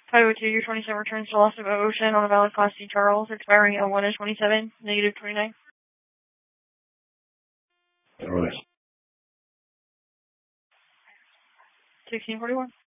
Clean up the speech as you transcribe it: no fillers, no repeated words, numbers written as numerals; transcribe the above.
502, your 27 returns to loss of ocean on a valid Class C Charles, expiring at 1/27, negative 29. All right. 1641.